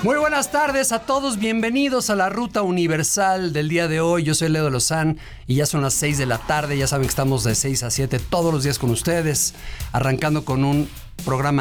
Muy buenas tardes a todos, bienvenidos a la Ruta Universal del día de hoy. Yo soy Leo Lozán y ya son las 6 de la tarde. Ya saben que estamos de 6 a 7 todos los días con ustedes, arrancando con un programa